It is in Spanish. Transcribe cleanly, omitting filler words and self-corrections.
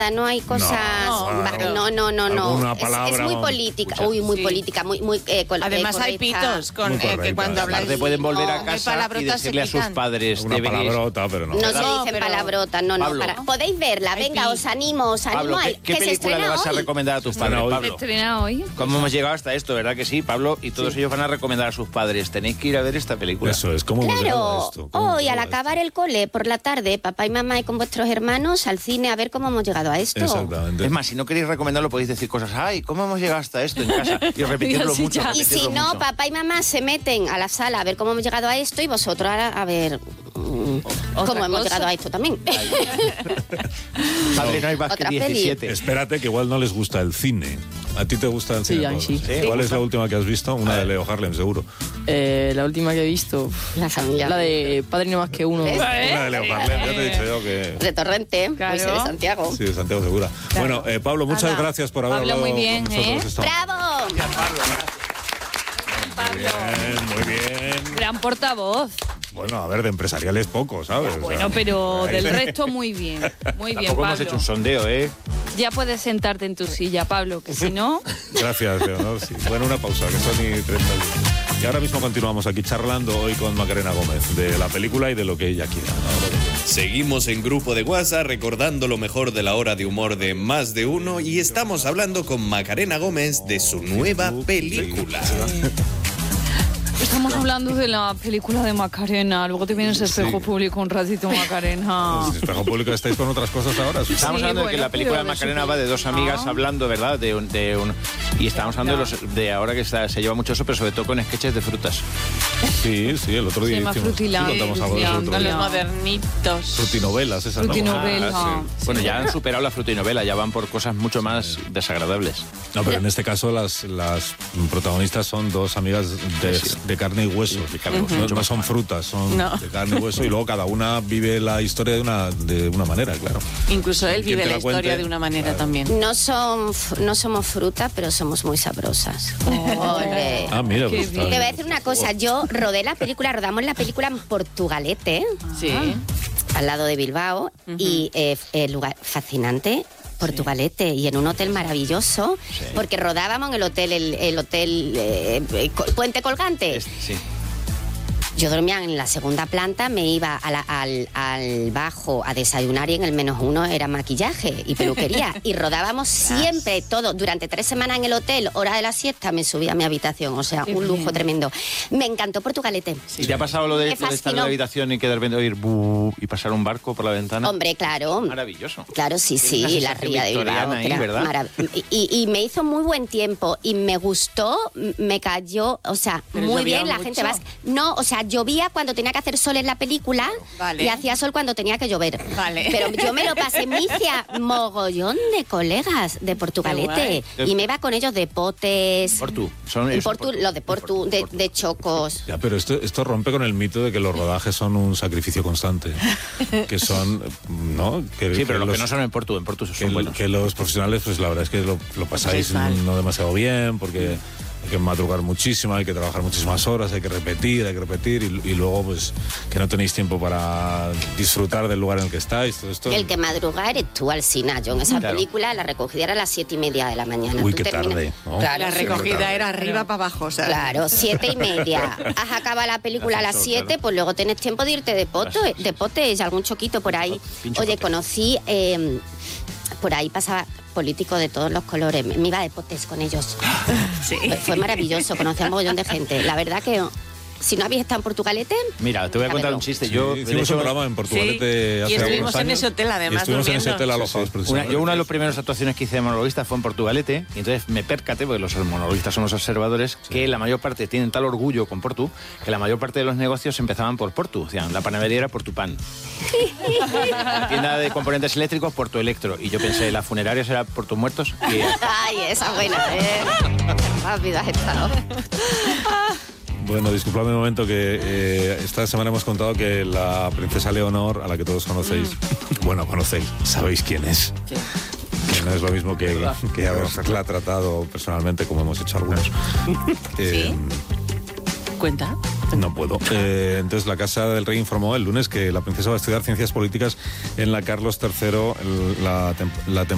No hay cosas... No. Alguna palabra, es muy política. Uy, muy política, muy además hay correcta. pitos que cuando habláis... Aparte pueden volver a casa y decirle a sus padres... Una palabrota, pero no. No se dicen palabrotas, no. Podéis verla, venga, os animo. Pablo, ¿qué película le vas a recomendar a tus padres, Pablo? ¿Estrena hoy? ¿Cómo hemos llegado hasta esto, verdad que sí, Pablo? Y todos ellos van a recomendar a sus padres. Tenéis que ir a ver esta película. Eso es, ¿cómo hemos llegado a esto? Hoy, al acabar el cole, por la tarde, papá y mamá y con vuestros hermanos, al cine, a ver cómo hemos llegado a esto. Exactamente. Es más, si no queréis recomendarlo, podéis decir cosas. ¡Ay, cómo hemos llegado hasta esto en casa! Y repetirlo mucho. Y si no, papá y mamá se meten a la sala a ver cómo hemos llegado a esto y vosotros ahora a ver cómo hemos llegado a esto también. Padre, no hay más que 17. Espérate, que igual no les gusta el cine. ¿A ti te gusta el cine? Sí. ¿Cuál es la última que has visto? Una de Leo Harlem, seguro. La última que he visto, la de Padre no más que uno. Una de Leo Harlem, ya te he dicho yo que... De Torrente, Claro. pues de Santiago. Sí, de Santiago Segura. Bueno, Pablo, muchas gracias por haber Pablo, hablado muy bien, con nosotros. ¡Bravo! Muy bien. Gran portavoz. Bueno, a ver, de empresariales poco, ¿sabes? Bueno, pero del resto muy bien. Muy bien, Tampoco Pablo. hemos hecho un sondeo, ¿eh? Ya puedes sentarte en tu silla, Pablo, que si no... Gracias, Leonor. Sí. Bueno, una pausa, que son y 30 minutos. Y ahora mismo continuamos aquí charlando hoy con Macarena Gómez de la película y de lo que ella quiera, ¿no? Seguimos en grupo de WhatsApp recordando lo mejor de la hora de humor de Más de Uno y estamos hablando con Macarena Gómez de su nueva película. Estamos hablando de la película de Macarena. Luego te vienes a Espejo Público un ratito, Macarena. En Espejo Público estáis con otras cosas ahora. Estamos hablando de que la película de Macarena va de dos amigas hablando, ¿verdad? Y estamos hablando de ahora que se lleva mucho eso, pero sobre todo con sketches de frutas. Sí, el otro día llama hicimos, contamos algo de eso el otro Los día. modernitos. Frutinovelas, esas, ¿no? Frutinovela. Sí. Bueno, ya han superado la frutinovela, ya van por cosas mucho más desagradables. No, pero en este caso las protagonistas son dos amigas de carne y hueso. No son frutas, son de carne y hueso, y luego cada una vive la historia de una manera, claro. Incluso él ¿Quién vive te la la cuente? historia de una manera también. No somos fruta, pero somos muy sabrosas. Ole. Ah, mira, Qué pues bien. Te voy a decir una cosa, yo rodamos la película en Portugalete, Sí. al lado de Bilbao, y el lugar fascinante, Portugalete, y en un hotel maravilloso, porque rodábamos en el hotel Puente Colgante. Sí. Yo dormía en la segunda planta, me iba al bajo a desayunar y en el -1 era maquillaje y peluquería. Y rodábamos siempre todo. Durante 3 semanas en el hotel, hora de la siesta, me subía a mi habitación. O sea, un lujo tremendo. Me encantó Portugalete. ¿Y te ha pasado lo de Me estar en fascinó. la habitación y que de repente oír buh y pasar un barco por la ventana? Hombre, claro. Maravilloso. Claro, sí, Tiene una la sensación ría de Bilbao. victoriana ahí, que era ¿verdad? y me hizo muy buen tiempo y me gustó, me cayó, o sea, Pero muy llovía bien. La mucho. gente vasca. No, o sea, llovía cuando tenía que hacer sol en la película Vale. y hacía sol cuando tenía que llover. Vale. Pero yo me lo pasé, me hice a mogollón de colegas de Portugalete Qué y me iba con ellos de potes. Portu. Los de Portu, de chocos. Ya, pero esto rompe con el mito de que los rodajes son un sacrificio constante. Que son, ¿no? Sí, pero los que no son en Portu son buenos. Que los profesionales, pues la verdad es que lo pasáis no demasiado bien, porque hay que madrugar muchísimo, hay que trabajar muchísimas horas, hay que repetir y luego pues que no tenéis tiempo para disfrutar del lugar en el que estáis. Todo esto. El que madruga eres tú, Alsina. Yo en esa Claro. película la recogida era a las 7:30 de la mañana. Uy, Tú qué tarde, ¿no? Claro, La recogida era arriba para abajo, o sea. Claro, 7:30. Has acabado la película a las 7, pues luego tenés tiempo de irte de potes, algún choquito por ahí. Pincho Oye, potes. conocí, por ahí pasaba políticos de todos los colores. Me iba de potes con ellos. Sí. Fue maravilloso, conocí a un mogollón de gente. La verdad que si no habéis estado en Portugalete... Mira, te voy a contar un chiste. Yo, de hicimos hecho, un programa en Portugalete Sí, hace y estuvimos algunos en años, ese hotel, además, y estuvimos en ese durmiendo. hotel alojados, precisamente. una de las primeras actuaciones que hice de monologuista fue en Portugalete, y entonces me percaté, porque los monologuistas somos observadores, que la mayor parte tienen tal orgullo con Portu, que la mayor parte de los negocios empezaban por Portu. O sea, la panadería era Portupan. La tienda de componentes eléctricos, Portu Electro. Y yo pensé, la funeraria será Portu Muertos. Y Ay, esa buena, rápido has estado. Bueno, disculpadme un momento que esta semana hemos contado que la princesa Leonor, a la que todos conocéis, bueno, conocéis, sabéis quién es. Que no es lo mismo que haberla tratado personalmente como hemos hecho algunos. ¿Sí? Cuenta. No puedo. Entonces la Casa del Rey informó el lunes que la princesa va a estudiar ciencias políticas en la Carlos III, la temporada